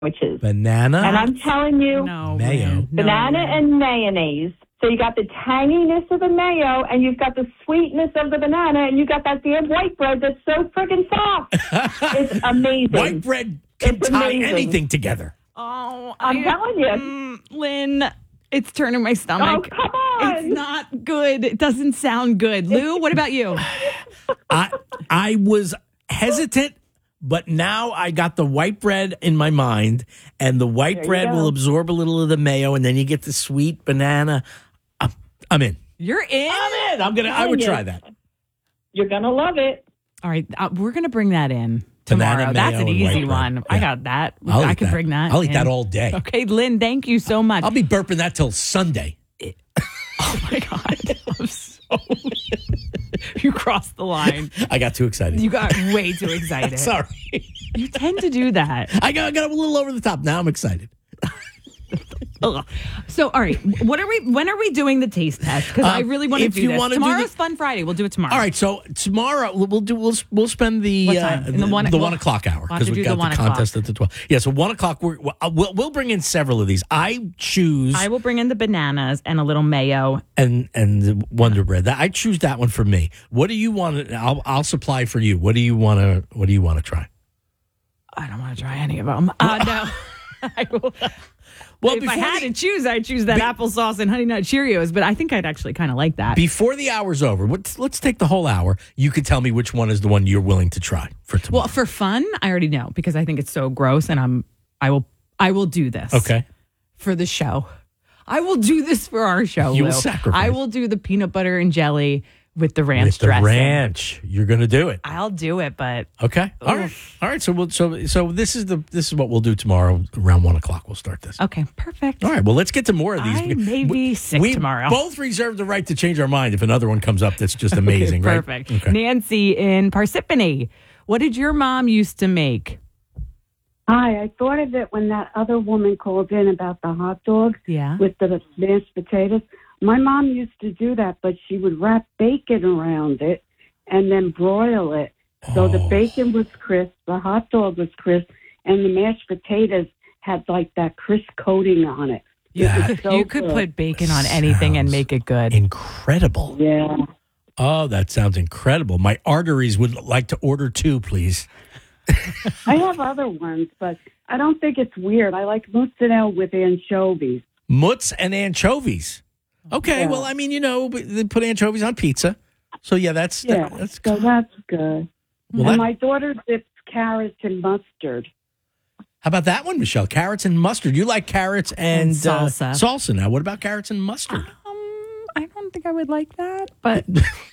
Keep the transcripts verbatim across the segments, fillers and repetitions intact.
sandwiches. Banana? And I'm telling you, No, Mayo. man. No, banana man. and mayonnaise. So you got the tanginess of the mayo, and you've got the sweetness of the banana, and you got that damn white bread that's so friggin' soft. It's amazing. White bread can It's tie amazing. anything together. Oh, I'm I- telling you. Mm, Lynn, it's turning my stomach. Oh, come on. It's not good. It doesn't sound good. Lou, what about you? I I was hesitant, but now I got the white bread in my mind, and the white There you bread go. will absorb a little of the mayo, and then you get the sweet banana. I'm, I'm in. You're in? I'm in. I'm gonna. I would you. try that. You're going to love it. All right, uh, we're going to bring that in Banana, tomorrow. That's mayo, an and easy white bread. one. I Yeah. got that. I'll I eat can that. bring that I'll eat in. that all day. Okay, Lynn, thank you so much. I'll be burping that till Sunday. Oh, my God. I'm so... You crossed the line. I got too excited. You got way too excited. Sorry. You tend to do that. I got, I got a little over the top. Now I'm excited. Ugh. So, all right, what are we? When are we doing the taste test? Because I Um, really want to if do you this. wanna do Tomorrow's the- Fun Friday. We'll do it tomorrow. All right, so tomorrow we'll we'll do we'll we'll spend the What time? uh, In the one- the we'll- one o'clock hour we'll have to because we do the got one the o'clock. contest at the twelve. Yeah, so one o'clock we're, we'll we'll bring in several of these. I choose I will bring in the bananas and a little mayo. and and the Wonder Bread. That I choose that one for me. What do you want? To, I'll I'll supply for you. What do you want to What do you want to try? I don't want to try any of them. Uh, no. I will. Well, if I before had the- to choose, I'd choose that Be- applesauce and Honey Nut Cheerios, but I think I'd actually kind of like that. Before the hour's over, let's let's take the whole hour. You can tell me which one is the one you're willing to try for tomorrow. Well, for fun, I already know because I think it's so gross, and I'm I will I will do this. Okay. For the show, I will do this for our show. You will Lou. sacrifice. I will do the peanut butter and jelly with the ranch With the dressing. ranch, you're going to do it. I'll do it, but Okay. All right. All right. So we'll so so this is the this is what we'll do tomorrow around one o'clock. We'll start this. okay, perfect. All right. Well, let's get to more of these. I may be sick we tomorrow. both reserve the right to change our mind if another one comes up that's just amazing. Okay, right? perfect. Okay. Nancy in Parsippany, what did your mom used to make? Hi, I thought of it when that other woman called in about the hot dogs Yeah. with the mashed potatoes. My mom used to do that, but she would wrap bacon around it and then broil it. So the Oh. bacon was crisp, the hot dog was crisp, and the mashed potatoes had like that crisp coating on it. Yeah. So you could good. put bacon on anything and Sounds make it good. Incredible. Yeah. Oh, that sounds incredible. My arteries would like to order two, please. I have other ones, but I don't think it's weird. I like mozzarella with anchovies. Mutz and anchovies. Okay. Yeah. Well, I mean, you know, but they put anchovies on pizza. So yeah, that's Yeah, that, that's so that's good. well, and that- my daughter dips carrots in mustard. How about that one, Michelle? Carrots and mustard. You like carrots and, And salsa. Uh, salsa. Now, what about carrots and mustard? Um, I don't think I would like that, but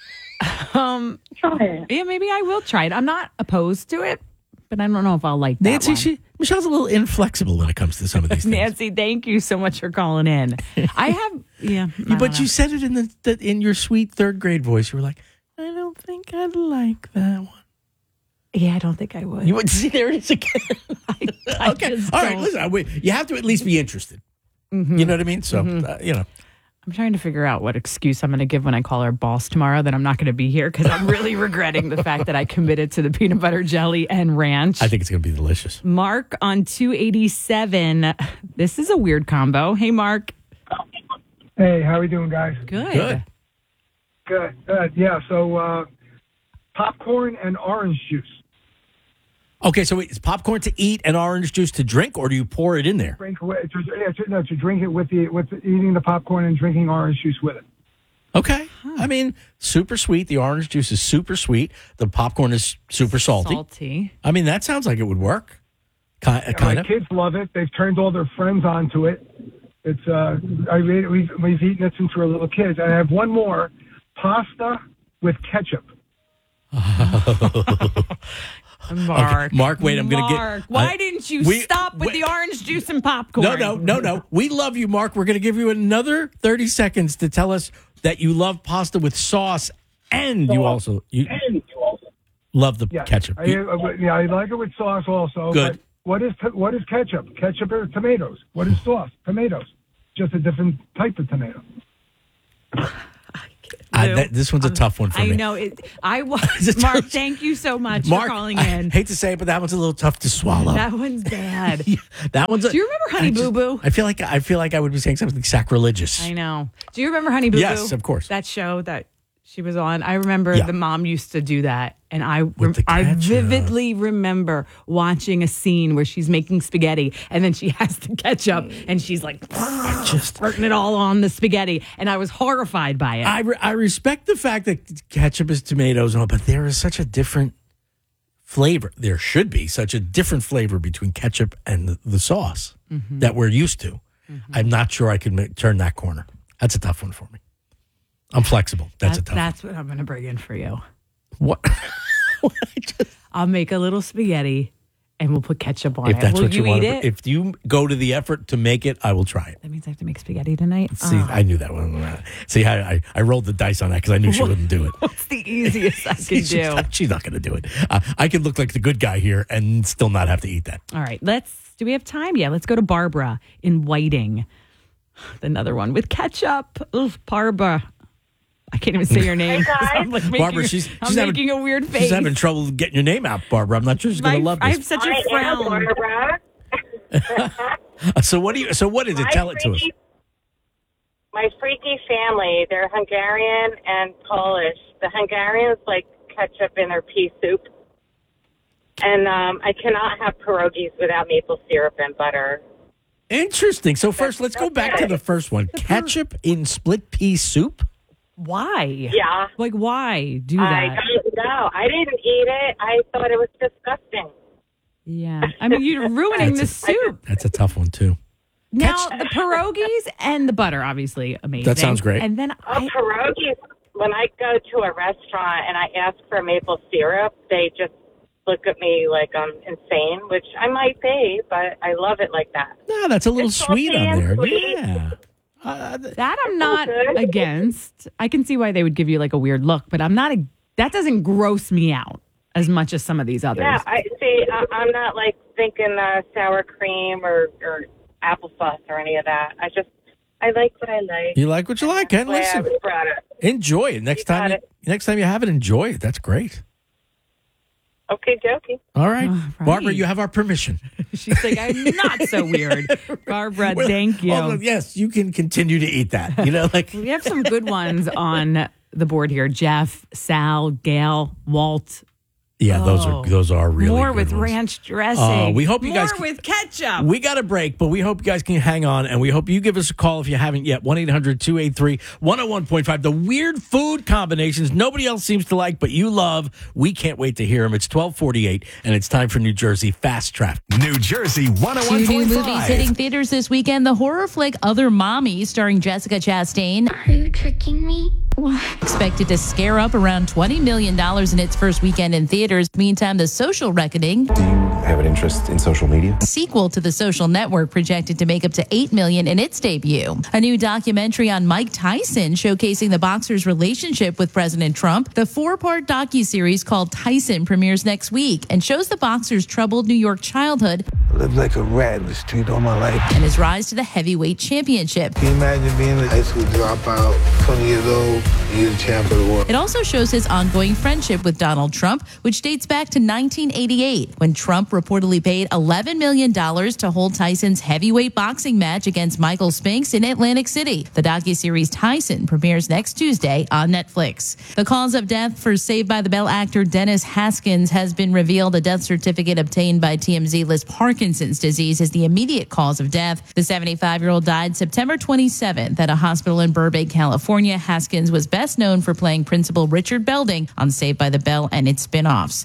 um, Try it. yeah, maybe I will try it. I'm not opposed to it, but I don't know if I'll like that Nancy, one. she Michelle's a little inflexible when it comes to some of these things. Nancy, thank you so much for calling in. I have, yeah, I don't but know. you said it in the, the in your sweet third grade voice. You were like, I don't think I'd like that one. yeah, I don't think I would. You would see there it is again. I, I okay, just all right. don't. Listen, I- we- you have to at least be interested. You know what I mean? So uh, you know. I'm trying to figure out what excuse I'm going to give when I call our boss tomorrow that I'm not going to be here because I'm really regretting the fact that I committed to the peanut butter jelly and ranch. I think it's going to be delicious. Mark on two eighty-seven. This is a weird combo. Hey, Mark. Hey, how we doing, guys? Good. Good. Good. Good. Yeah. So, uh, popcorn and orange juice. Okay, so wait, is popcorn to eat and orange juice to drink, or do you pour it in there? Drink away. To, yeah, to, no, to drink it with the with the, eating the popcorn and drinking orange juice with it. Okay. I mean, super sweet. The orange juice is super sweet. The popcorn is super salty. Salty. I mean, that sounds like it would work. Kind, Yeah, kind my of. kids love it. They've turned all their friends onto it. It's uh, I read, we've we've eaten it since we were little kids. And I have one more: pasta with ketchup. Mark. Okay, Mark, wait, I'm gonna get- Mark, why I- didn't you we- stop with wait. the orange juice and popcorn? No, no, no, no. We love you, Mark. We're going to give you another thirty seconds to tell us that you love pasta with sauce, and you also you love the Yeah, ketchup. I, You- uh, yeah, I like it with sauce also. Good. But what is t- what is ketchup? Ketchup or tomatoes? What is sauce? Tomatoes. Just a different type of tomato. I, that, this one's a Um, tough one for I me. know it. I It's was a Mark. tough- Thank you so much Mark, for calling I in. hate to say it, but that one's a little tough to swallow. That one's bad. Yeah, that one's. A, Do you remember Honey I just- Boo Boo? I feel like I feel like I would be saying something sacrilegious. I know. Do you remember Honey Boo Boo? Yes, of course. That show that she was on. I remember Yeah. the mom used to do that, and I With the I ketchup. vividly remember watching a scene where she's making spaghetti, and then she has the ketchup, and she's like just- squirting it all on the spaghetti, and I was horrified by it. I, re- I respect the fact that ketchup is tomatoes and all, but there is such a different flavor. There should be such a different flavor between ketchup and the, the sauce Mm-hmm. that we're used to. I'm not sure I can make, turn that corner. That's a tough one for me. I'm flexible. That's That- a tough That's what I'm going to bring in for you. one. What? I just- I'll make a little spaghetti, and we'll put ketchup on if it. that's Will what you, you want eat to, it? if you go to the effort to make it, I will try it. That means I have to make spaghetti tonight. See, Oh. I knew that one. See, I, I, I rolled the dice on that because I knew she wouldn't do it. What's the easiest I can she's, do? not, she's not going to do it. Uh, I could look like the good guy here and still not have to eat that. All right, let's. Do we have time? Yeah, let's go to Barbara in Whiting. Another one with ketchup. Oof, Barbara. I can't even say your name. I'm like making, Barbara, she's, I'm she's making having, a weird face. She's having trouble getting your name out, Barbara. I'm not sure she's going My- to love I this. have such a I am frown. Barbara. Uh, so what do you? So what is it? My Tell it to us. freaky- My freaky family, they're Hungarian and Polish. The Hungarians like ketchup in their pea soup. And um, I cannot have pierogies without maple syrup and butter. Interesting. So first, let's go back to the first one. Ketchup in split pea soup. Why? Yeah. Like, why do I that? don't know. I didn't eat it. I thought it was disgusting. Yeah. I mean, you're ruining the soup. That's a tough one too. Now, the pierogies and the butter, obviously, amazing. That sounds great. And then Oh, I, pierogies. When I go to a restaurant and I ask for maple syrup, they just look at me like I'm insane, which I might be, but I love it like that. No, that's a little It's sweet salty on and there. sweet. Yeah. Uh, th- that I'm not Okay. against. I can see why they would give you like a weird look, but I'm not. A, that doesn't gross me out as much as some of these others. Yeah, I see. I, I'm not like thinking uh, sour cream or, or applesauce or any of that. I just, I like what I like. you like what you like, Ken? That's why I Listen, was brought up. enjoy it. Next You got time, you, it. next time you have it, enjoy it. That's great. Okay, jokey. All right, All right. Barbara, you have our permission. She's like, I'm not so weird. Barbara, Well, thank you. well, yes, you can continue to eat that. You know, like We have some good ones on the board here. Jeff, Sal, Gail, Walt. yeah, those Oh. are those are really More good with ones. ranch dressing. Oh, we hope you More guys can- with ketchup. We got a break, but we hope you guys can hang on, and we hope you give us a call if you haven't yet. one eight hundred two eight three one oh one point five. The weird food combinations nobody else seems to like, but you love. We can't wait to hear them. It's twelve forty-eight, and it's time for New Jersey Fast Traffic. New Jersey one oh one Two new point movies hitting five. theaters this weekend. The horror flick Other Mommy, starring Jessica Chastain, Are you tricking me? expected to scare up around twenty million dollars in its first weekend in theaters. Meantime, The Social Reckoning, Do you have an interest in social media? sequel to The Social Network, projected to make up to eight million dollars in its debut. A new documentary on Mike Tyson showcasing the boxer's relationship with President Trump. The four-part docuseries called Tyson premieres next week and shows the boxer's troubled New York childhood I lived like a rat in the street all my life. and his rise to the heavyweight championship. Can you imagine being a high school dropout, twenty years old, and you're the champ of the world? It also shows his ongoing friendship with Donald Trump, which dates back to nineteen eighty-eight, when Trump reportedly paid eleven million dollars to hold Tyson's heavyweight boxing match against Michael Spinks in Atlantic City. The docuseries Tyson premieres next Tuesday on Netflix. The cause of death for Saved by the Bell actor Dennis Haskins has been revealed. A death certificate obtained by T M Z lists Parkinson's disease as the immediate cause of death. The seventy-five-year-old died September twenty-seventh at a hospital in Burbank, California. Haskins was best known for playing Principal Richard Belding on Saved by the Bell and its spin-offs.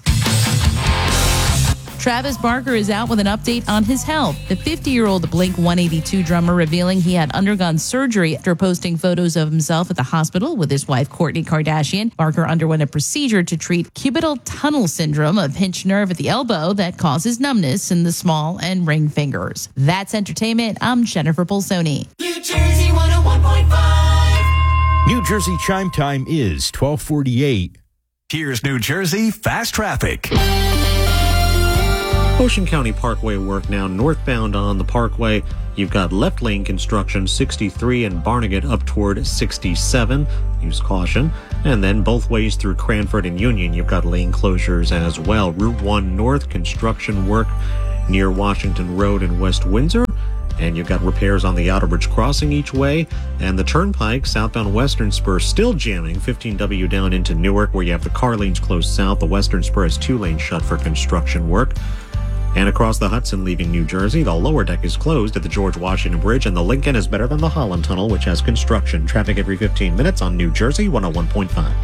Travis Barker is out with an update on his health. The fifty-year-old Blink one eighty-two drummer revealing he had undergone surgery after posting photos of himself at the hospital with his wife, Kourtney Kardashian. Barker underwent a procedure to treat cubital tunnel syndrome, a pinched nerve at the elbow that causes numbness in the small and ring fingers. That's entertainment. I'm Jennifer Polsoni. New Jersey one oh one point five. New Jersey chime time is twelve forty-eight. Here's New Jersey Fast Traffic. Ocean County Parkway work now northbound on the Parkway. You've got left lane construction sixty-three and Barnegat up toward sixty-seven. Use caution. And then both ways through Cranford and Union, you've got lane closures as well. Route one North construction work near Washington Road in West Windsor. And you've got repairs on the Outerbridge crossing each way. And the Turnpike, southbound Western Spur, still jamming. fifteen W down into Newark, where you have the car lanes closed south. The Western Spur has two lanes shut for construction work. And across the Hudson leaving New Jersey, the lower deck is closed at the George Washington Bridge, and the Lincoln is better than the Holland Tunnel, which has construction. Traffic every fifteen minutes on New Jersey one oh one point five.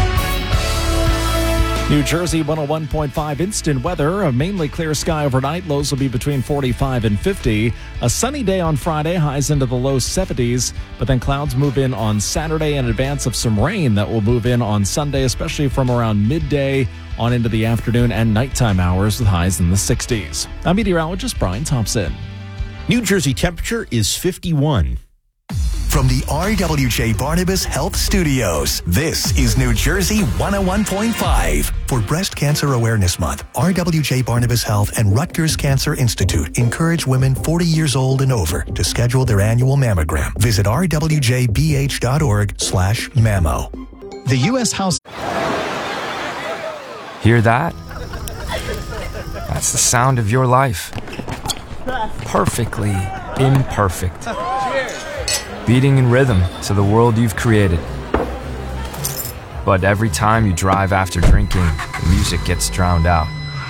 New Jersey one oh one point five instant weather. A mainly clear sky overnight. Lows will be between forty-five and fifty. A sunny day on Friday. Highs into the low seventies. But then clouds move in on Saturday in advance of some rain that will move in on Sunday, especially from around midday on into the afternoon and nighttime hours with highs in the sixties. I'm meteorologist Brian Thompson. New Jersey temperature is fifty-one. From the R W J Barnabas Health Studios, this is New Jersey one oh one point five. For Breast Cancer Awareness Month, R W J Barnabas Health and Rutgers Cancer Institute encourage women forty years old and over to schedule their annual mammogram. Visit r w j b h dot org slash mammo. The U S House... Hear that? That's the sound of your life. Perfectly imperfect. Beating in rhythm to the world you've created. But every time you drive after drinking, the music gets drowned out.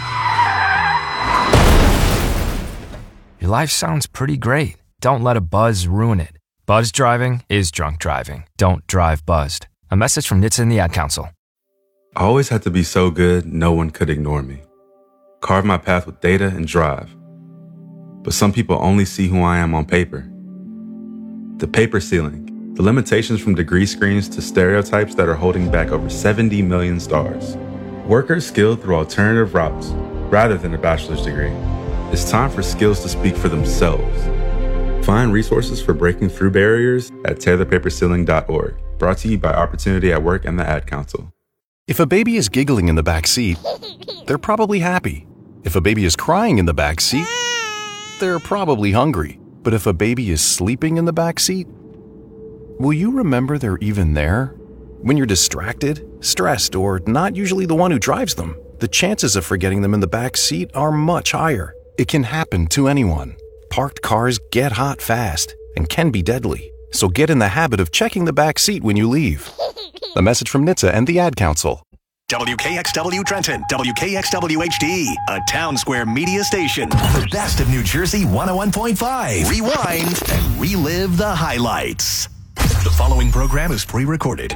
Your life sounds pretty great. Don't let a buzz ruin it. Buzz driving is drunk driving. Don't drive buzzed. A message from N H T S A and the Ad Council. I always had to be so good, no one could ignore me. Carve my path with data and drive. But some people only see who I am on paper. The paper ceiling, the limitations from degree screens to stereotypes that are holding back over seventy million stars. Workers skilled through alternative routes, rather than a bachelor's degree. It's time for skills to speak for themselves. Find resources for breaking through barriers at tear the paper ceiling dot org. Brought to you by Opportunity at Work and the Ad Council. If a baby is giggling in the back seat, they're probably happy. If a baby is crying in the back seat, they're probably hungry. But if a baby is sleeping in the back seat, will you remember they're even there? When you're distracted, stressed, or not usually the one who drives them, the chances of forgetting them in the back seat are much higher. It can happen to anyone. Parked cars get hot fast and can be deadly. So get in the habit of checking the back seat when you leave. A message from N H T S A and the Ad Council. W K X W Trenton, W K X W H D, a Town Square media station. The best of New Jersey one oh one point five. Rewind and relive the highlights. The following program is pre-recorded.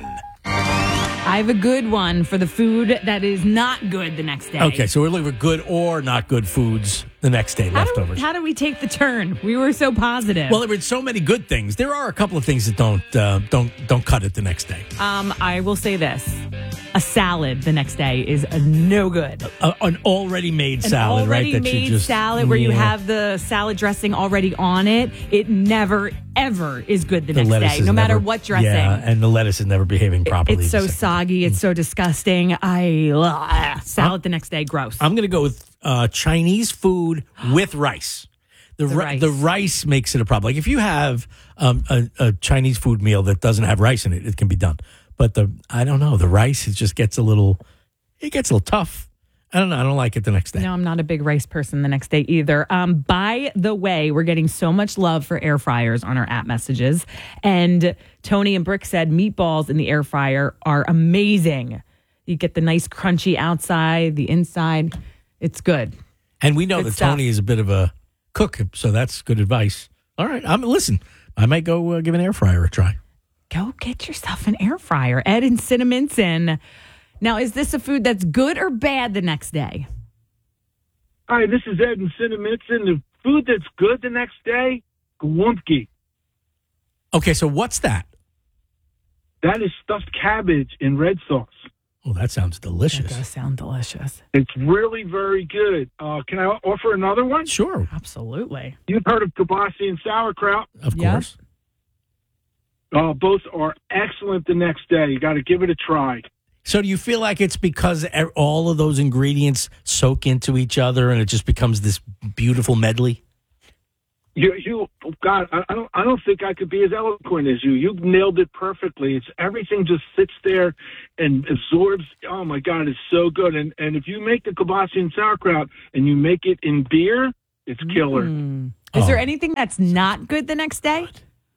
I have a good one for the food that is not good the next day. Okay, so we're looking for good or not good foods the next day, how leftovers. Do, how do we take the turn? We were so positive. Well, there were so many good things. There are a couple of things that don't uh, don't don't cut it the next day. Um, I will say this. A salad the next day is a no good. A, an already made salad, an right? already That made you just, salad where yeah. you have the salad dressing already on it. It never, ever is good the, the next day, no matter never, what dressing. Yeah, and the lettuce is never behaving properly. It's so soggy. It's so disgusting. I ugh, salad the next day, gross. I'm going to go with uh, Chinese food with rice. The, The ri- rice. the rice makes it a problem. Like if you have um, a, a Chinese food meal that doesn't have rice in it, it can be done. But the I don't know, the rice, it just gets a little, it gets a little tough. I don't know. I don't like it the next day. No, I'm not a big rice person the next day either. Um, by the way, we're getting so much love for air fryers on our app messages. And Tony and Brick said meatballs in the air fryer are amazing. You get the nice crunchy outside, the inside. It's good. And we know Good that stuff. Tony is a bit of a cook, so that's good advice. All right. I'm listen, I might go uh, give an air fryer a try. Go get yourself an air fryer. Ed in Cinnaminson. Now, is this a food that's good or bad the next day? Hi, this is Ed in Cinnaminson. The food that's good the next day, Glumpki. Okay, so what's that? That is stuffed cabbage in red sauce. Oh, that sounds delicious. That does sound delicious. It's really very good. Uh, can I offer another one? Sure. Absolutely. You've heard of kibasi and sauerkraut. Of Yeah. course. Uh, both are excellent the next day. You got to give it a try. So do you feel like it's because e- all of those ingredients soak into each other and it just becomes this beautiful medley? You, you, God, I, I don't, I don't think I could be as eloquent as you. You nailed it perfectly. It's everything just sits there and absorbs. Oh my God, it's so good. And and if you make the kielbasa and sauerkraut and you make it in beer, it's killer. Mm. Is Oh. there anything that's not good the next day?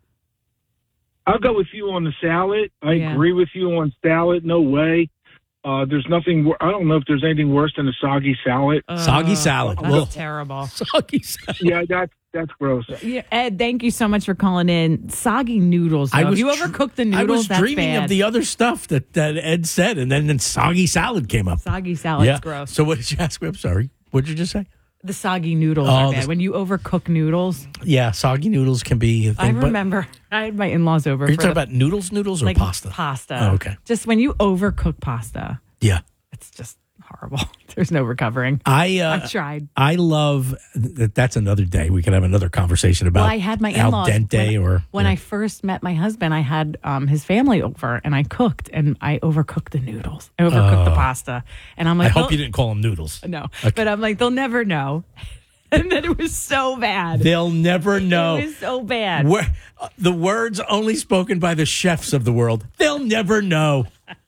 I'll go with you on the salad. I Yeah. agree with you on salad. No way. Uh, there's nothing. wor- I don't know if there's anything worse than a soggy salad. Soggy salad. That's Ugh. terrible. Soggy salad. Yeah, that's that's gross. Yeah, Ed, thank you so much for calling in. Soggy noodles. Though. I was if you dr- overcook the noodles, I was that's dreaming bad. of the other stuff that, that Ed said, and then, then soggy salad came up. Soggy salad's yeah. gross. So what did you ask me? I'm sorry. What did you just say? The soggy noodles Oh, are bad. the- When you overcook noodles, Yeah, soggy noodles can be a thing. I but- remember I had my in-laws over. Are you for talking the- about noodles, noodles, or like pasta? Pasta. Oh, okay. Just when you overcook pasta, Yeah. it's just horrible. There's no recovering. I uh, I've tried. I love that. That's another day. We can have another conversation about Well, I had my al in-laws dente when, or when yeah. I first met my husband. I had um, his family over, and I cooked, and I overcooked the noodles. I overcooked the Oh. pasta, and I'm I like, hope they'll- you didn't call them noodles. No, Okay. but I'm like, they'll never know. And then it was so bad. They'll never know. It was so bad. Where, uh, the words only spoken by the chefs of the world. They'll never know.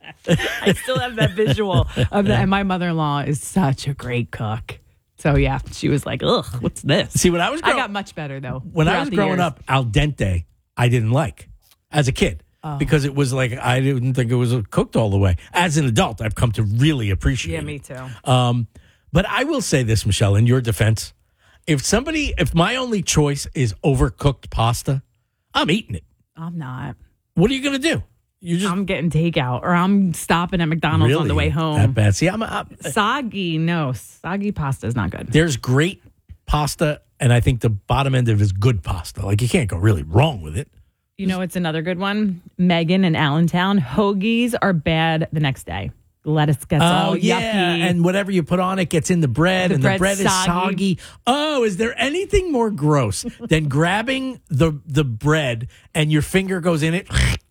I still have that visual of that. And my mother-in-law is such a great cook. So yeah, she was like, "Ugh, what's this?" See, when I was I grow- got much better though. when I throughout was the growing years. up, al dente, I didn't like as a kid Oh. because it was like I didn't think it was cooked all the way. As an adult, I've come to really appreciate Yeah, it. me too. Um, but I will say this, Michelle, in your defense, if somebody, if my only choice is overcooked pasta, I'm eating it. I'm not. What are you going to do? You just I'm getting takeout, or I'm stopping at McDonald's on the way home. That bad? See, I'm, I'm Soggy, no, soggy pasta is not good. there's great pasta, and I think the bottom end of it is good pasta. Like you can't go really wrong with it. You know, it's another good one. Megan in Allentown, hoagies are bad the next day. Lettuce gets all Oh yeah, yucky. and whatever you put on it gets in the bread, The and the bread's bread is soggy. soggy. Oh, is there anything more gross than grabbing the the bread and your finger goes in it?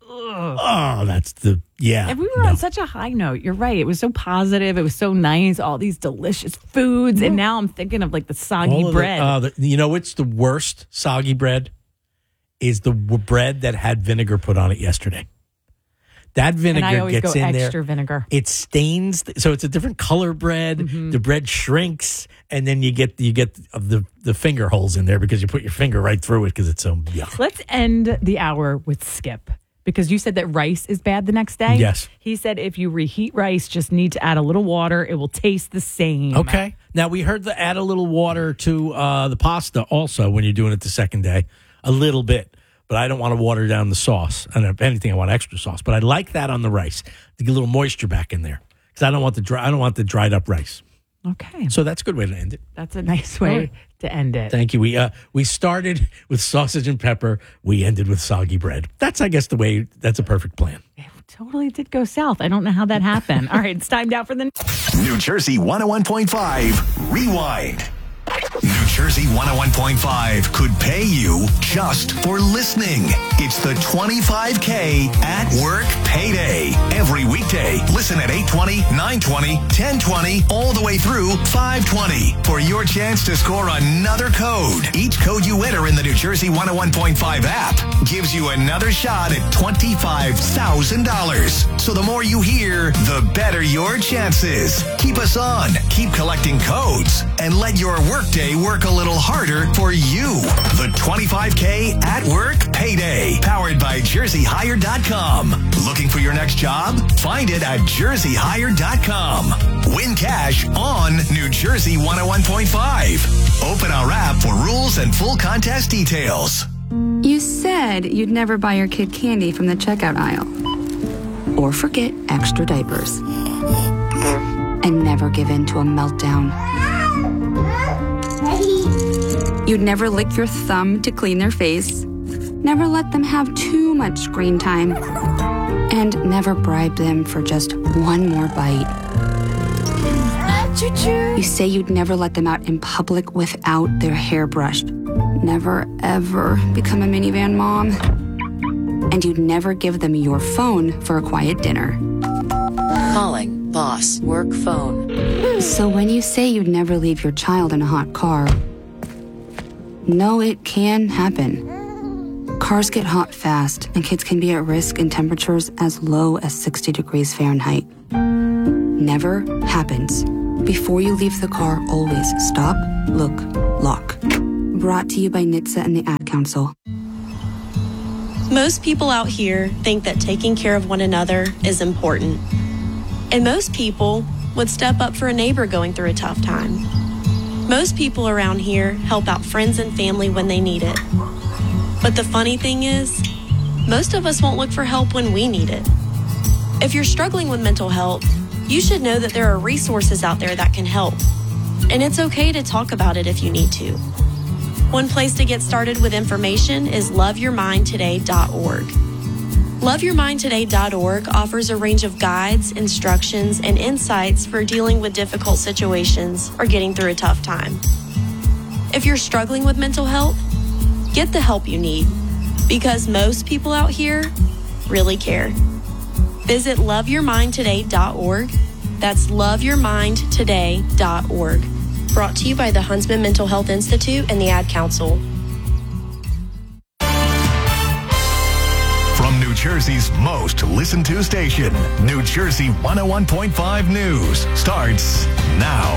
Oh, that's the yeah. And we were on such a high note. You're right. It was so positive. It was so nice. All these delicious foods. And now I'm thinking of like the soggy All of the- bread. uh, the- you know, what's the worst soggy bread? Is the w- bread that had vinegar put on it yesterday. That vinegar and I always gets go in extra there. vinegar. It stains, so it's a different color bread. Mm-hmm. The bread shrinks, and then you get you get the the finger holes in there because you put your finger right through it because it's so yuck. Let's end the hour with Skip. Because you said that rice is bad the next day. Yes. He said if you reheat rice, just need to add a little water. It will taste the same. Okay. Now we heard the add a little water to uh, the pasta also when you're doing it the second day, a little bit. But I don't want to water down the sauce. And if anything, I want extra sauce. But I like that on the rice to get a little moisture back in there because I don't want the dry. I don't want the dried up rice. Okay. So that's a good way to end it. That's a nice way All right. to end it. Thank you. We uh, we started with sausage and pepper. We ended with soggy bread. That's, I guess, the way. That's a perfect plan. Totally did go south. I don't know how that happened. All right, it's time now for the New Jersey one oh one point five Rewind. New Jersey one oh one point five could pay you just for listening. It's the twenty-five K at work payday. Every weekday, listen at eight twenty, nine twenty, ten twenty, all the way through five twenty for your chance to score another code. Each code you enter in the New Jersey one oh one point five app gives you another shot at twenty-five thousand dollars. So the more you hear, the better your chances. Keep us on. Keep collecting codes and let your workday work a little harder for you. The twenty-five K at work payday, powered by jersey hire dot com. Looking for your next job? Find it at jersey hire dot com. Win cash on New Jersey one oh one point five. Open our app for rules and full contest details. You said you'd never buy your kid candy from the checkout aisle. Or forget extra diapers. And never give in to a meltdown. You'd never lick your thumb to clean their face. Never let them have too much screen time. And never bribe them for just one more bite. You say you'd never let them out in public without their hair brushed. Never, ever become a minivan mom. And you'd never give them your phone for a quiet dinner. Calling boss work phone. So when you say you'd never leave your child in a hot car, no, it can happen. Cars get hot fast, and kids can be at risk in temperatures as low as sixty degrees Fahrenheit. Never happens. Before you leave the car, always stop, look, lock. Brought to you by N H T S A and the Ad Council. Most people out here think that taking care of one another is important. And most people would step up for a neighbor going through a tough time. Most people around here help out friends and family when they need it. But the funny thing is, most of us won't look for help when we need it. If you're struggling with mental health, you should know that there are resources out there that can help. And it's okay to talk about it if you need to. One place to get started with information is love your mind today dot org. love your mind today dot org offers a range of guides, instructions, and insights for dealing with difficult situations or getting through a tough time. If you're struggling with mental health, get the help you need, because most people out here really care. Visit love your mind today dot org. That's love your mind today dot org. Brought to you by the Huntsman Mental Health Institute and the Ad Council. From New Jersey's most listened to station, New Jersey one oh one point five News starts now.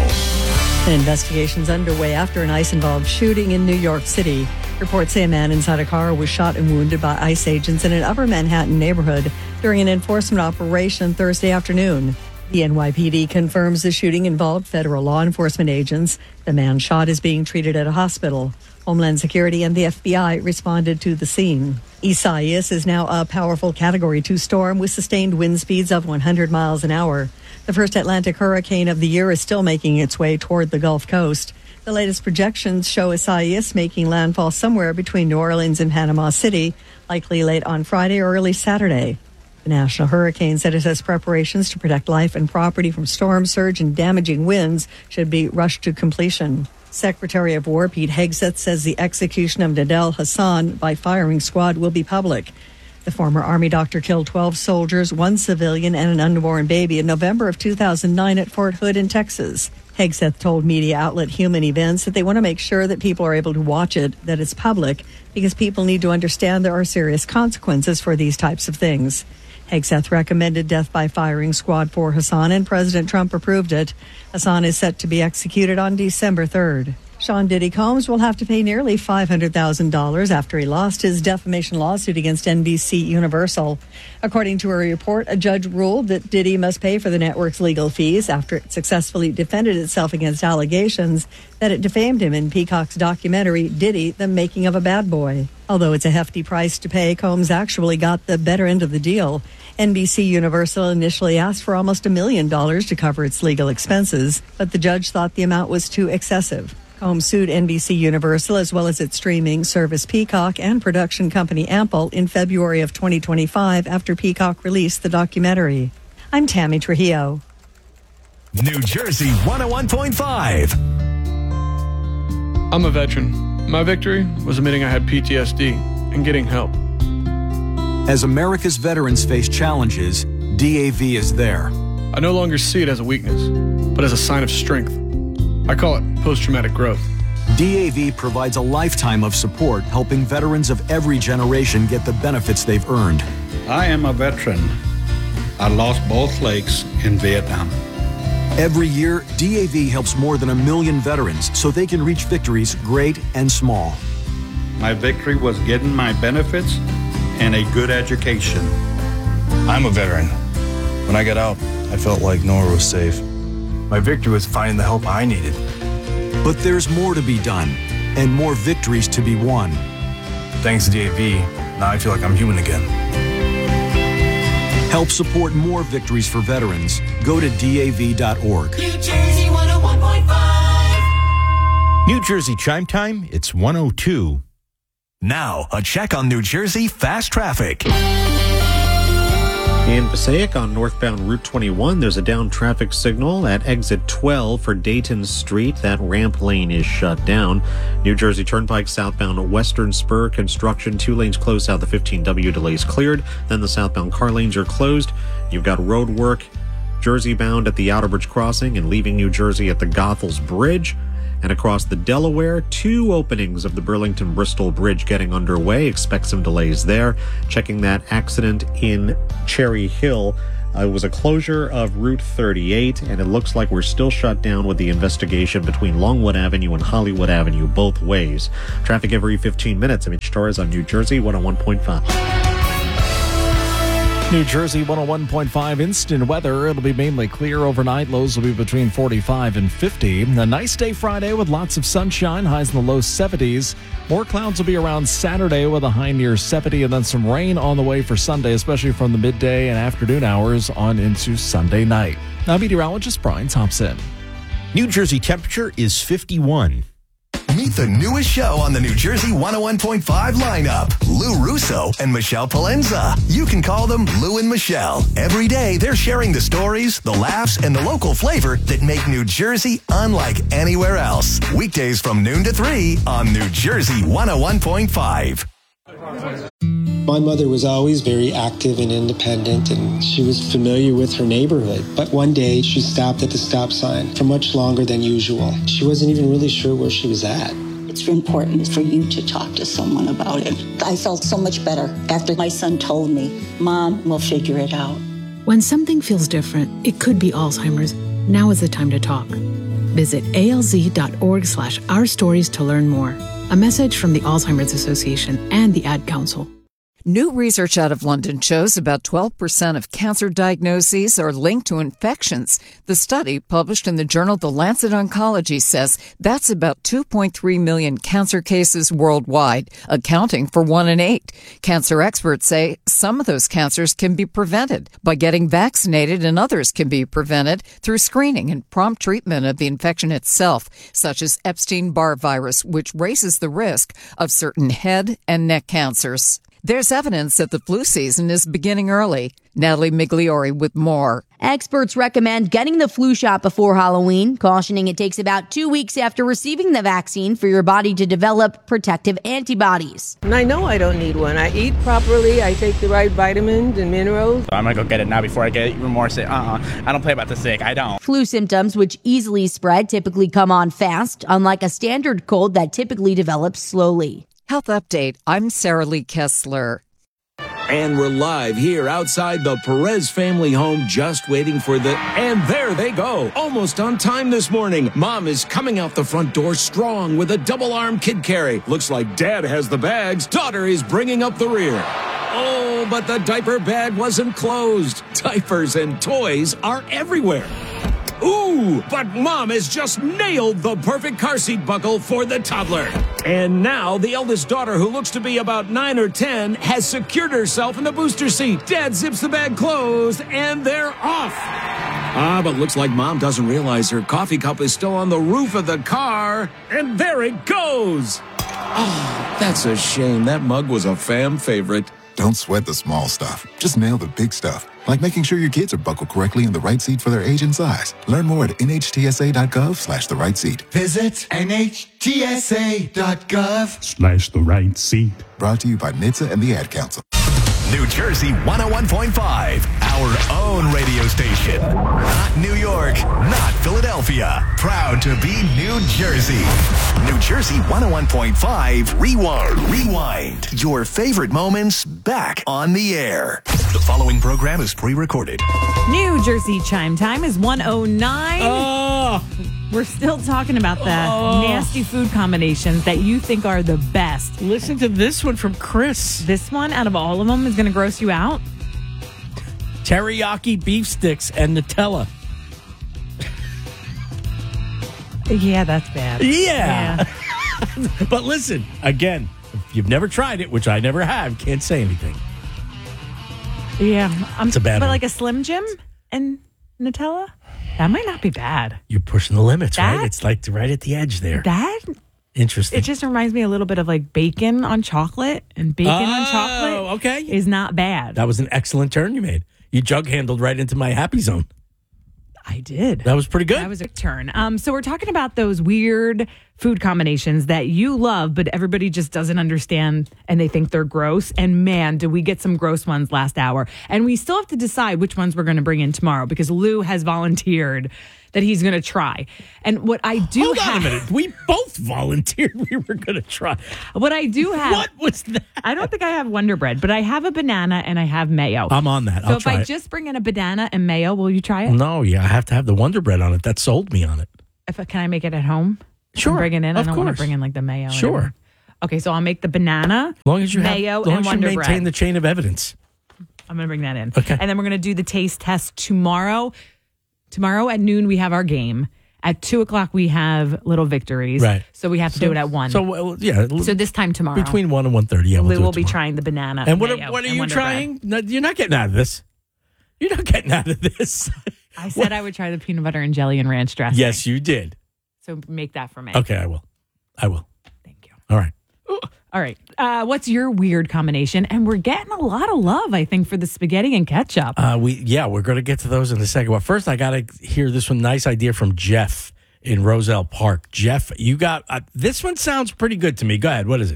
An investigation's underway after an ICE-involved shooting in New York City. Reports say a man inside a car was shot and wounded by ICE agents in an Upper Manhattan neighborhood during an enforcement operation Thursday afternoon. The N Y P D confirms the shooting involved federal law enforcement agents. The man shot is being treated at a hospital. Homeland Security and the F B I responded to the scene. Isaias is now a powerful Category two storm with sustained wind speeds of one hundred miles an hour. The first Atlantic hurricane of the year is still making its way toward the Gulf Coast. The latest projections show Isaias making landfall somewhere between New Orleans and Panama City, likely late on Friday or early Saturday. The National Hurricane Center says preparations to protect life and property from storm surge and damaging winds should be rushed to completion. Secretary of War Pete Hegseth says the execution of Nadel Hassan by firing squad will be public. The former Army doctor killed twelve soldiers, one civilian, and an unborn baby in November of two thousand nine at Fort Hood in Texas. Hegseth told media outlet Human Events that they want to make sure that people are able to watch it, that it's public, because people need to understand there are serious consequences for these types of things. Hegseth recommended death by firing squad for Hassan, and President Trump approved it. Hassan is set to be executed on December third. Sean Diddy Combs will have to pay nearly five hundred thousand dollars after he lost his defamation lawsuit against N B C Universal. According to a report, a judge ruled that Diddy must pay for the network's legal fees after it successfully defended itself against allegations that it defamed him in Peacock's documentary, Diddy, The Making of a Bad Boy. Although it's a hefty price to pay, Combs actually got the better end of the deal. N B C Universal initially asked for almost a million dollars to cover its legal expenses, but the judge thought the amount was too excessive. Combs sued N B C Universal as well as its streaming service Peacock and production company Ample in February of twenty twenty-five after Peacock released the documentary. I'm Tammy Trujillo. New Jersey one oh one point five. I'm a veteran. My victory was admitting I had P T S D and getting help. As America's veterans face challenges, D A V is there. I no longer see it as a weakness, but as a sign of strength. I call it post-traumatic growth. D A V provides a lifetime of support, helping veterans of every generation get the benefits they've earned. I am a veteran. I lost both legs in Vietnam. Every year, D A V helps more than a million veterans so they can reach victories great and small. My victory was getting my benefits and a good education. I'm a veteran. When I got out, I felt like nowhere was safe. My victory was finding the help I needed. But there's more to be done and more victories to be won. Thanks to D A V, now I feel like I'm human again. Help support more victories for veterans. Go to D A V dot org. New Jersey one oh one point five. New Jersey Chime Time, it's one oh two. Now, a check on New Jersey fast traffic. In Passaic on northbound Route twenty-one, there's a down traffic signal at exit twelve for Dayton Street. That ramp lane is shut down. New Jersey Turnpike southbound Western Spur construction, two lanes closed south of fifteen W, delays cleared. Then the southbound car lanes are closed. You've got road work Jersey bound at the Outerbridge Crossing and leaving New Jersey at the Goethals Bridge. And across the Delaware, two openings of the Burlington-Bristol Bridge getting underway. Expect some delays there. Checking that accident in Cherry Hill. Uh, it was a closure of Route thirty-eight, and it looks like we're still shut down with the investigation between Longwood Avenue and Hollywood Avenue both ways. Traffic every fifteen minutes. I'm Mitch Torres on New Jersey one oh one point five. New Jersey one oh one point five instant weather. It'll be mainly clear overnight. Lows will be between forty-five and fifty. A nice day Friday with lots of sunshine. Highs in the low seventies. More clouds will be around Saturday with a high near seventy, and then some rain on the way for Sunday, especially from the midday and afternoon hours on into Sunday night. Now, meteorologist Brian Thompson. New Jersey temperature is fifty-one. Meet the newest show on the New Jersey one oh one point five lineup, Lou Russo and Michelle Palenza. You can call them Lou and Michelle. Every day, they're sharing the stories, the laughs, and the local flavor that make New Jersey unlike anywhere else. Weekdays from noon to three on New Jersey one oh one point five. My mother was always very active and independent, and she was familiar with her neighborhood. But one day, she stopped at the stop sign for much longer than usual. She wasn't even really sure where she was at. It's important for you to talk to someone about it. I felt so much better after my son told me, Mom, we'll figure it out. When something feels different, it could be Alzheimer's. Now is the time to talk. Visit alz.org slash our stories to learn more. A message from the Alzheimer's Association and the Ad Council. New research out of London shows about twelve percent of cancer diagnoses are linked to infections. The study, published in the journal The Lancet Oncology, says that's about two point three million cancer cases worldwide, accounting for one in eight. Cancer experts say some of those cancers can be prevented by getting vaccinated, and others can be prevented through screening and prompt treatment of the infection itself, such as Epstein-Barr virus, which raises the risk of certain head and neck cancers. There's evidence that the flu season is beginning early. Natalie Migliori with more. Experts recommend getting the flu shot before Halloween, cautioning it takes about two weeks after receiving the vaccine for your body to develop protective antibodies. And I know I don't need one. I eat properly. I take the right vitamins and minerals. I'm going to go get it now before I get even more sick. Uh-uh. I don't play about the sick. I don't. Flu symptoms, which easily spread, typically come on fast, unlike a standard cold that typically develops slowly. Health Update. I'm Sarah Lee Kessler. And we're live here outside the Perez family home, just waiting for the... And there they go. Almost on time this morning. Mom is coming out the front door strong with a double-arm kid carry. Looks like Dad has the bags. Daughter is bringing up the rear. Oh, but the diaper bag wasn't closed. Diapers and toys are everywhere. Ooh, but Mom has just nailed the perfect car seat buckle for the toddler. And now the eldest daughter, who looks to be about nine or ten, has secured herself in the booster seat. Dad zips the bag closed, and they're off. Ah, but looks like Mom doesn't realize her coffee cup is still on the roof of the car. And there it goes. Oh, that's a shame. That mug was a fam favorite. Don't sweat the small stuff. Just nail the big stuff. Like making sure your kids are buckled correctly in the right seat for their age and size. Learn more at nhtsa.gov slash the right seat. Visit nhtsa.gov slash the right seat. Brought to you by N H T S A and the Ad Council. New Jersey one oh one point five, our own radio station. Not New York, not Philadelphia. Proud to be New Jersey. New Jersey one oh one point five, Rewind. Rewind. Your favorite moments back on the air. The following program is pre-recorded. New Jersey chime time is one oh nine. Oh. We're still talking about the Oh. nasty food combinations that you think are the best. Listen to this one from Chris. This one, out of all of them, is going to gross you out? Teriyaki beef sticks and Nutella. Yeah, that's bad. Yeah. yeah. But listen, again, if you've never tried it, which I never have, can't say anything. Yeah. I'm, It's a bad But one. like a Slim Jim and Nutella? That might not be bad. You're pushing the limits, That- right? It's like right at the edge there. That Interesting. It just reminds me a little bit of like bacon on chocolate, and bacon on Oh, chocolate okay. is not bad. That was an excellent turn you made. You jug handled right into my happy zone. I did. That was pretty good. That was a turn. Um, so we're talking about those weird food combinations that you love, but everybody just doesn't understand and they think they're gross. And man, do we get some gross ones last hour. And we still have to decide which ones we're going to bring in tomorrow because Lou has volunteered that he's going to try. And what I do Hold have... on a minute. We both volunteered we were going to try. What I do have... What was that? I don't think I have Wonder Bread, but I have a banana and I have mayo. I'm on that. So I'll if try I it. just bring in a banana and mayo, will you try it? No, yeah, I have to have the Wonder Bread on it. That sold me on it. If I, can I make it at home? Sure. And bring it in. Of I don't want to course. bring in like the mayo. and Sure. everything. Okay, so I'll make the banana, As long as you mayo, have, as long and as you Wonder maintain Bread. the chain of evidence. I'm going to bring that in. Okay. And then we're going to do the taste test tomorrow. Tomorrow at noon, we have our game. At two o'clock, we have Little Victories. Right. So we have to So- do it at one. So, well, yeah. So this time tomorrow. Between one and one thirty, yeah, we'll Lou do it will be tomorrow. trying the banana. And what mayo, are, what are and you Wonder trying? Bread. No, you're not getting out of this. You're not getting out of this. I said I would try the peanut butter and jelly and ranch dressing. Yes, you did. So make that for me. Okay, I will. I will. Thank you. All right. All right. Uh, what's your weird combination? And we're getting a lot of love, I think, for the spaghetti and ketchup. Uh, we yeah, we're going to get to those in a second. Well, first, I got to hear this one. Nice idea from Jeff in Roselle Park. Jeff, you got uh, this one sounds pretty good to me. Go ahead. What is it?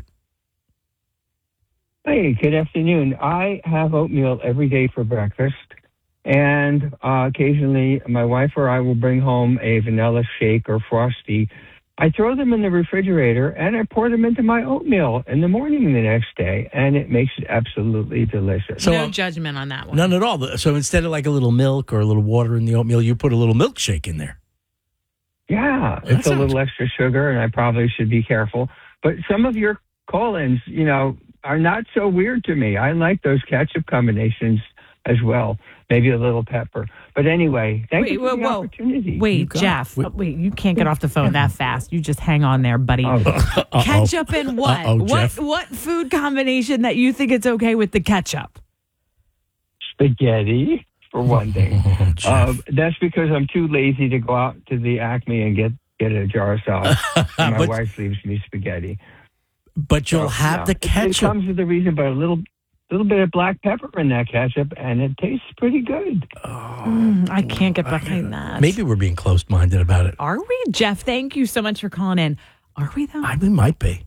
Hey, good afternoon. I have oatmeal every day for breakfast, and uh, occasionally my wife or I will bring home a vanilla shake or frosty. I throw them in the refrigerator, and I pour them into my oatmeal in the morning the next day, and it makes it absolutely delicious. So, no um, judgment on that one. None at all. So instead of like a little milk or a little water in the oatmeal, you put a little milkshake in there. Yeah, That it's a sounds- little extra sugar, and I probably should be careful. But some of your call-ins, you know, are not so weird to me. I like those ketchup combinations as well. Maybe a little pepper. But anyway, thank Wait, you for whoa, the whoa. opportunity. Wait, Jeff. uh, Wait, you can't get off the phone that fast. You just hang on there, buddy. Ketchup and what? Uh-oh, what Jeff. what food combination that you think it's okay with the ketchup? Spaghetti, for one thing. um, that's because I'm too lazy to go out to the Acme and get, get a jar of sauce. And my But- wife leaves me spaghetti. But you'll So, have no, the it- ketchup. It comes with a reason, but a little little bit of black pepper in that ketchup, and it tastes pretty good. Mm, I can't get behind that. Maybe we're being closed-minded about it. Are we? Jeff, thank you so much for calling in. Are we, though? I, we might be.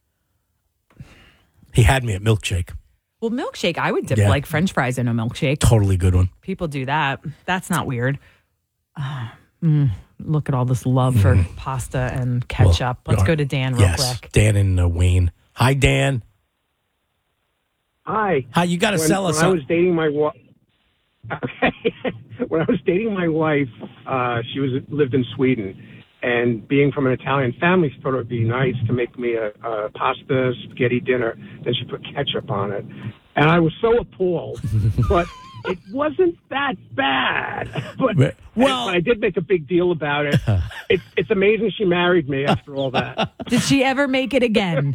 He had me at milkshake. Well, milkshake, I would dip Yeah. like French fries in a milkshake. Totally good one. People do that. That's not weird. Uh, mm, look at all this love for pasta and ketchup. Well, Let's go to Dan real yes, quick. Dan in uh, Wayne. Hi, Dan. Hi. Hi, you got to When- sell us. When I some- was dating my wife, okay. when I was dating my wife, uh, she was lived in Sweden, and being from an Italian family, she thought it would be nice to make me a, a pasta spaghetti dinner. Then she put ketchup on it, and I was so appalled. But it wasn't that bad. But well, but I did make a big deal about it. It's it's amazing she married me after all that. Did she ever make it again?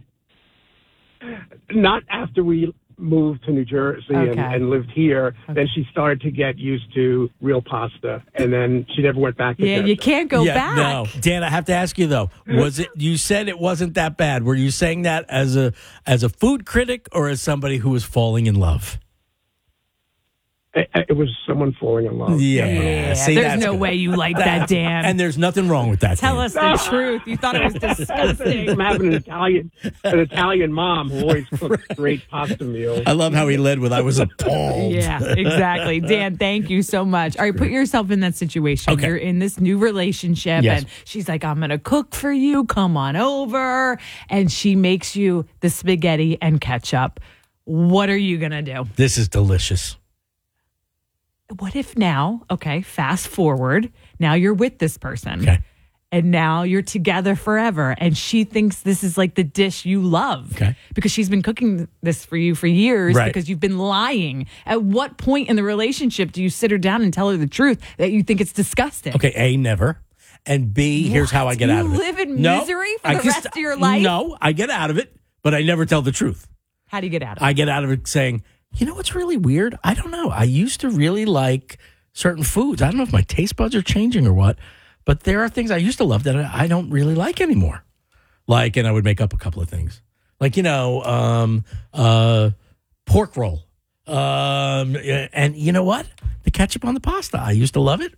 Not after we moved to New Jersey and, Okay. and lived here. Then she started to get used to real pasta, and then she never went back to Yeah, ketchup. you can't go yeah, back. No, Dan, I have to ask you though. Was it? You said it wasn't that bad. Were you saying that as a as a food critic or as somebody who was falling in love? It, it was someone falling in love. Yeah, Yeah, see, there's that's no good. way you like that, Dan. And there's nothing wrong with that. Tell Dan. us the truth. You thought it was disgusting. I'm having an Italian, an Italian mom who always cooks great pasta meals. I love how he led with "I was appalled." Yeah, exactly. Dan, thank you so much. All right, put yourself in that situation. Okay. You're in this new relationship, Yes. and she's like, I'm going to cook for you. Come on over. And she makes you the spaghetti and ketchup. What are you going to do? This is delicious. What if now, okay, fast forward, now you're with this person. Okay. And now you're together forever. And she thinks this is like the dish you love. Okay. Because she's been cooking this for you for years Right. because you've been lying. At what point in the relationship do you sit her down and tell her the truth that you think it's disgusting? Okay, A, never. And B, here's how I get You out of it. live in No, misery for I the just- rest of your life? No, I get out of it, but I never tell the truth. How do you get out of it? I get out of it saying, you know what's really weird? I don't know. I used to really like certain foods. I don't know if my taste buds are changing or what, but there are things I used to love that I I don't really like anymore. Like, and I would make up a couple of things. Like, you know, um, uh, pork roll. Um, and you know what? The ketchup on the pasta. I used to love it.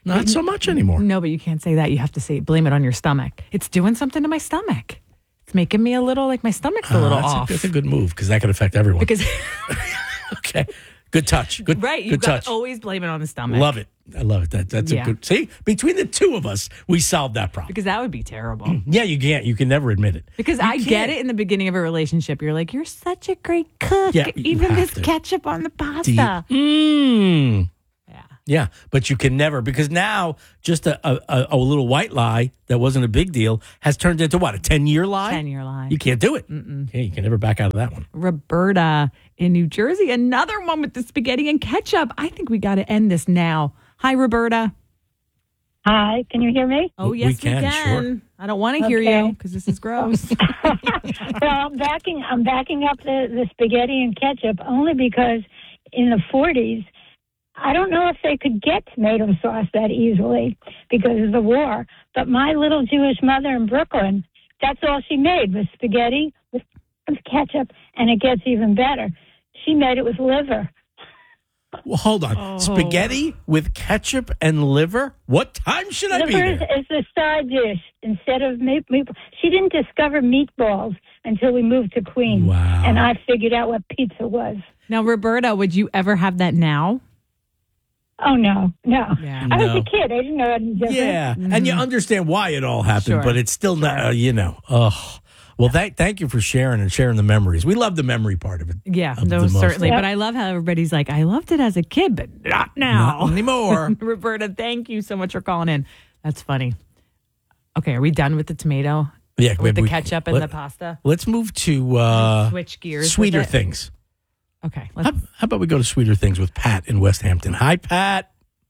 Not so much anymore. No, but you can't say that. You have to say, blame it on your stomach. It's doing something to my stomach. It's making me a little, like my stomach's a little uh, that's off. A, that's a good move because that could affect everyone. Because okay. Good touch. Good, right. You good got touch. to always blame it on the stomach. Love it. I love it. That That's Yeah. a good. See, between the two of us, we solved that problem. Because that would be terrible. Yeah, you can't. You can never admit it. Because You I get can't. it in the beginning of a relationship. You're like, you're such a great cook. Yeah, you Even have this to. ketchup on the Do you- pasta. Mm. Yeah, but you can never, because now just a, a, a little white lie that wasn't a big deal has turned into what, a ten-year lie? ten-year lie. You can't do it. Okay, you can never back out of that one. Roberta in New Jersey, another one with the spaghetti and ketchup. I think we got to end this now. Hi, Roberta. Hi, can you hear me? Oh, We yes, we can, can. sure. I don't want to hear Okay. you because this is gross. Well, I'm backing. I'm backing up the, the spaghetti and ketchup only because in the forties, I don't know if they could get tomato sauce that easily because of the war. But my little Jewish mother in Brooklyn, that's all she made was spaghetti with, with ketchup, and it gets even better. She made it with liver. Well, hold on. Oh. Spaghetti with ketchup and liver? What time should I be Liver is, there? is the side dish instead of meat. meat. She didn't discover meatballs until we moved to Queens. Wow. And I figured out what pizza was. Now, Roberta, would you ever have that now? Oh, no, no. Yeah. I was No. a kid. I didn't know any different. Yeah, and you understand why it all happened, Sure. but it's still not, uh, you know, ugh. Well, thank, thank you for sharing and sharing the memories. We love the memory part of it. Yeah, of no, the most. certainly. But I love how everybody's like, I loved it as a kid, but not now. Not anymore. Roberta, thank you so much for calling in. That's funny. Okay, are we done with the tomato? Yeah, With the we- ketchup and let- the pasta? Let's move to uh, Switch gears with Sweeter it. things. Okay. How, how about we go to Sweeter Things with Pat in West Hampton? Hi, Pat.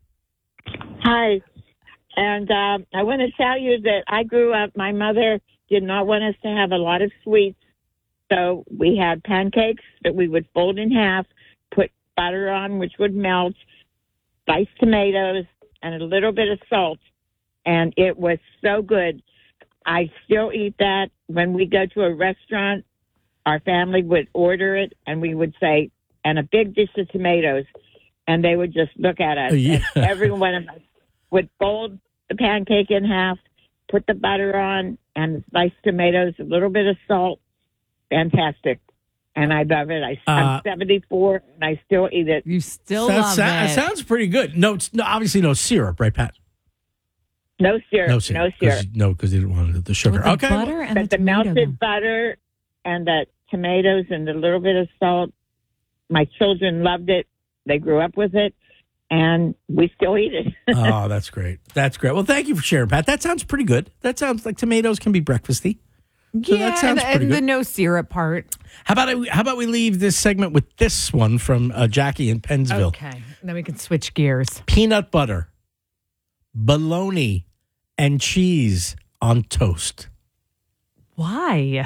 Hi. And um, I want to tell you that I grew up, my mother did not want us to have a lot of sweets. So we had pancakes that we would fold in half, put butter on, which would melt, diced tomatoes, and a little bit of salt. And it was so good. I still eat that. When we go to a restaurant, our family would order it, and we would say, and a big dish of tomatoes. And they would just look at us. Yeah. And every one of us would fold the pancake in half, put the butter on, and sliced tomatoes, a little bit of salt. Fantastic. And I love it. I, I'm Uh, seventy-four, and I still eat it. You still That love sou- it. it sounds pretty good. No, it's no, obviously no syrup, right, Pat? No syrup. No syrup. No 'cause- syrup. No, because they didn't want the sugar. With the Okay. butter and but the, melted butter and the tomatoes and a little bit of salt. My children loved it. They grew up with it, and we still eat it. Oh, that's great. That's great. Well, thank you for sharing, Pat. That sounds pretty good. That sounds like tomatoes can be breakfasty. So Yeah, that sounds and, pretty and the good. no syrup part. How about I, how about we leave this segment with this one from uh, Jackie in Pennsville? Okay, then we can switch gears. Peanut butter, bologna, and cheese on toast. Why?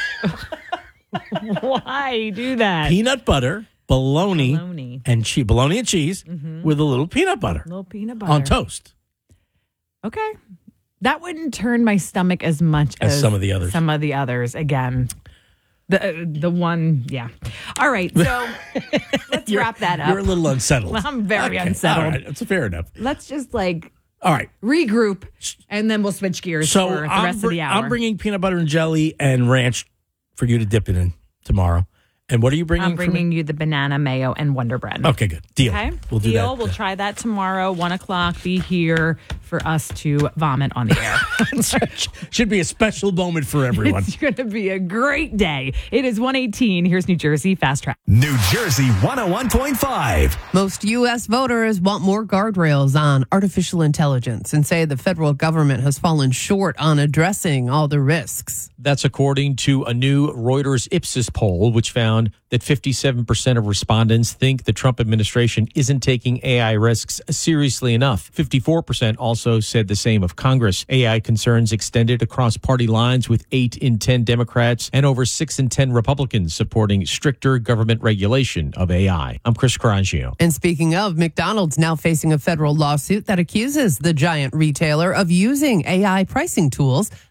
Why do that? Peanut butter, bologna, Bologna. and cheese. Bologna and cheese Mhm. with a little peanut butter little peanut butter on toast. Okay. That wouldn't turn my stomach as much As as, some of the others. Some of the others. Again, the the one, yeah. All right, so let's You're- wrap that up. You're a little unsettled. Well, I'm very Okay, unsettled. All right, that's fair enough. Let's just like All right. regroup, and then we'll switch gears So for the I'm, rest br- of the hour. I'm bringing peanut butter and jelly and ranch for you to dip it in tomorrow. And what are you bringing? I'm for me? bringing you the banana mayo and Wonder Bread. Okay, good. Deal. Okay, We'll do deal. that. We'll try that tomorrow, one o'clock. Be here for us to vomit on the air. Should be a special moment for everyone. It's going to be a great day. It is one eighteen. Here's New Jersey Fast Track. New Jersey one oh one point five. Most U S voters want more guardrails on artificial intelligence and say the federal government has fallen short on addressing all the risks. That's according to a new Reuters Ipsos poll, which found that fifty-seven percent of respondents think the Trump administration isn't taking A I risks seriously enough. fifty-four percent also said the same of Congress. A I concerns extended across party lines, with eight in ten Democrats and over six in ten Republicans supporting stricter government regulation of A I. I'm Chris Carangio. And speaking of, McDonald's now facing a federal lawsuit that accuses the giant retailer of using A I pricing tools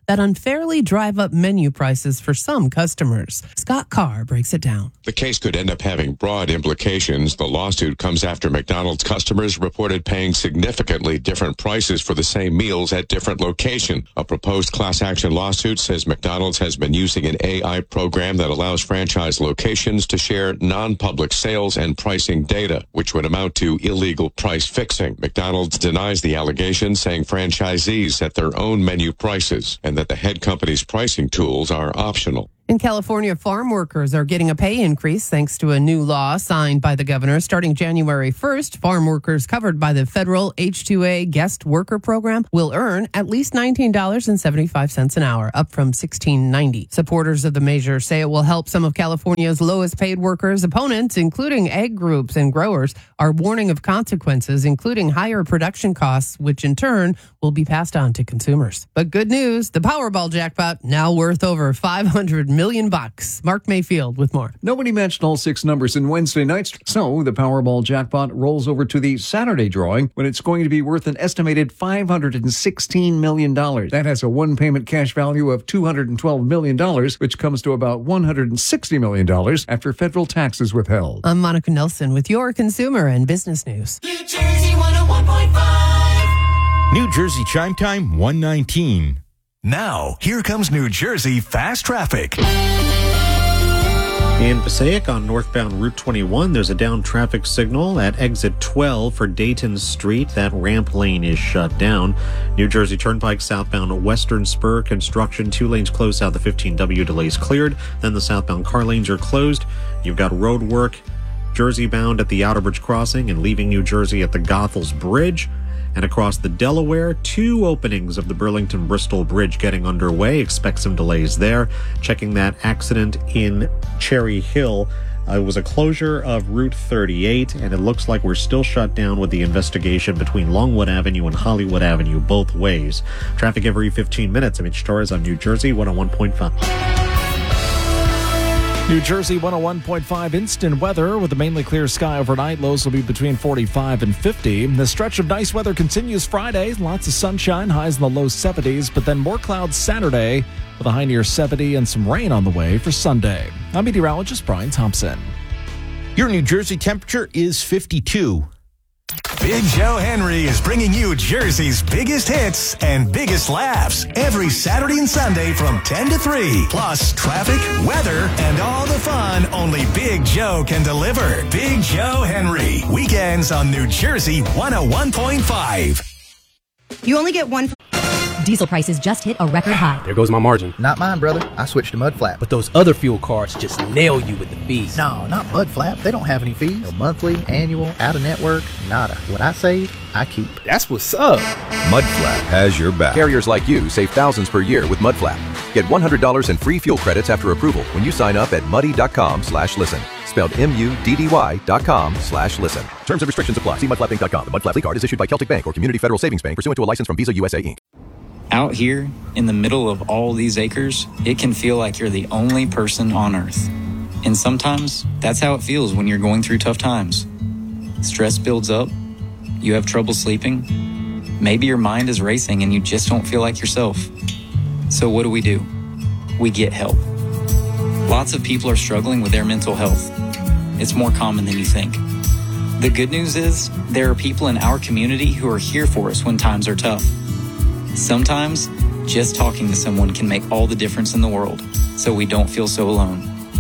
that unfairly drive up menu prices for some customers. Scott Carr breaks it down. The case could end up having broad implications. The lawsuit comes after McDonald's customers reported paying significantly different prices for the same meals at different locations. A proposed class action lawsuit says McDonald's has been using an A I program that allows franchise locations to share non-public sales and pricing data, which would amount to illegal price fixing. McDonald's denies the allegations, saying franchisees set their own menu prices and that the head company's pricing tools are optional. In California, farm workers are getting a pay increase thanks to a new law signed by the governor. Starting January first, farm workers covered by the federal H two A guest worker program will earn at least nineteen dollars and seventy-five cents an hour, up from sixteen ninety. Supporters of the measure say it will help some of California's lowest paid workers. Opponents, including egg groups and growers, are warning of consequences, including higher production costs, which in turn will be passed on to consumers. But good news, the Powerball jackpot now worth over five hundred million bucks. Mark Mayfield with more. Nobody matched all six numbers in Wednesday night's, so the Powerball jackpot rolls over to the Saturday drawing when it's going to be worth an estimated five hundred sixteen million dollars. That has a one-payment cash value of two hundred twelve million dollars, which comes to about one hundred sixty million dollars after federal taxes withheld. I'm Monica Nelson with your consumer and business news. New Jersey one oh one point five. New Jersey Chime Time one nineteen. Now, here comes New Jersey Fast Traffic. In Passaic on northbound Route twenty-one, there's a down traffic signal at exit twelve for Dayton Street. That ramp lane is shut down. New Jersey Turnpike southbound Western Spur construction, two lanes closed south of fifteen W, delays cleared. Then the southbound car lanes are closed. You've got road work Jersey bound at the Outerbridge Crossing and leaving New Jersey at the Goethals Bridge. And across the Delaware, two openings of the Burlington-Bristol Bridge getting underway. Expect some delays there. Checking that accident in Cherry Hill. Uh, it was a closure of Route thirty-eight, and it looks like we're still shut down with the investigation between Longwood Avenue and Hollywood Avenue both ways. Traffic every fifteen minutes. I'm Mitch Torres on New Jersey one oh one point five. New Jersey one oh one point five instant weather with a mainly clear sky overnight. Lows will be between forty-five and fifty. The stretch of nice weather continues Friday. Lots of sunshine, highs in the low seventies, but then more clouds Saturday with a high near seventy and some rain on the way for Sunday. I'm meteorologist Brian Thompson. Your New Jersey temperature is fifty-two. Big Joe Henry is bringing you Jersey's biggest hits and biggest laughs every Saturday and Sunday from ten to three. Plus traffic, weather, and all the fun only Big Joe can deliver. Big Joe Henry. Weekends on New Jersey one oh one point five. You only get one. Diesel prices just hit a record high. There goes my margin. Not mine, brother. I switched to Mudflap. But those other fuel cards just nail you with the fees. No, not Mudflap. They don't have any fees. No monthly, annual, out-of-network, nada. What I save, I keep. That's what's up. Mudflap has your back. Carriers like you save thousands per year with Mudflap. Get one hundred dollars in free fuel credits after approval when you sign up at muddy.com slash listen. Spelled M-U-D-D-Y dot com slash listen. Terms and restrictions apply. See mudflap inc dot com. The Mudflap card is issued by Celtic Bank or Community Federal Savings Bank pursuant to a license from Visa U S A Incorporated. Out here, in the middle of all these acres, it can feel like you're the only person on Earth. And sometimes, that's how it feels when you're going through tough times. Stress builds up, you have trouble sleeping, maybe your mind is racing and you just don't feel like yourself. So what do we do? We get help. Lots of people are struggling with their mental health. It's more common than you think. The good news is, there are people in our community who are here for us when times are tough. Sometimes, just talking to someone can make all the difference in the world, so we don't feel so alone.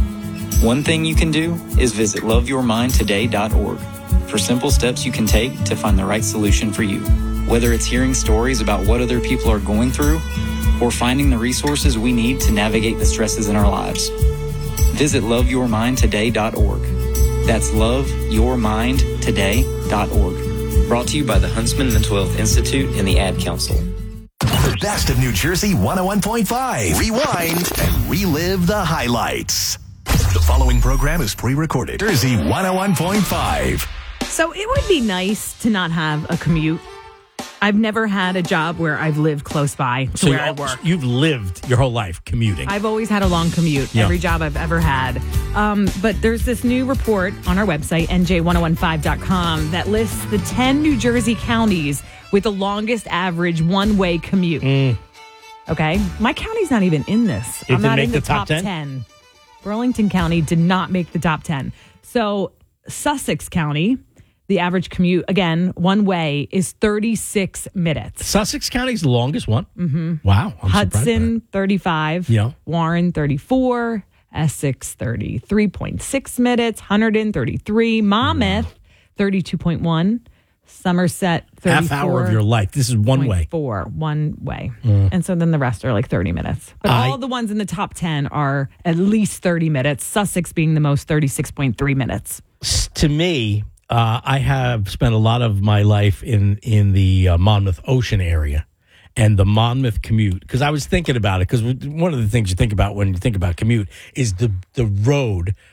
One thing you can do is visit love your mind today dot org for simple steps you can take to find the right solution for you. Whether it's hearing stories about what other people are going through, or finding the resources we need to navigate the stresses in our lives. Visit love your mind today dot org. That's love your mind today dot org. Brought to you by the Huntsman Mental Health Institute and the Ad Council. The best of New Jersey one oh one point five. Rewind and relive the highlights. The following program is pre-recorded. Jersey one oh one point five. So it would be nice to not have a commute. I've never had a job where I've lived close by to so where you, I work. You've lived your whole life commuting. I've always had a long commute, Yeah. every job I've ever had. Um, but there's this new report on our website, N J ten fifteen dot com, that lists the ten New Jersey counties with the longest average one-way commute. Mm. Okay. My county's not even in this. It I'm didn't not make in the the, top top ten? ten. Burlington County did not make the top ten. So Sussex County, the average commute, again, one way is thirty-six minutes. Sussex County's the longest one. Mm-hmm. Wow. I'm surprised by Hudson, thirty-five. Yeah. Warren, thirty-four. Essex, thirty-three point six minutes. Hunterdon, thirty-three. Monmouth, thirty-two point one. Somerset, that. thirty-four. Half hour of your life. This is one way. Four, one way. Mm. And so then the rest are like thirty minutes. But I- all the ones in the top ten are at least thirty minutes. Sussex being the most, thirty-six point three minutes. S- To me, uh, I have spent a lot of my life in, in the uh, Monmouth Ocean area. And the Monmouth commute, because I was thinking about it, because one of the things you think about when you think about commute is the the road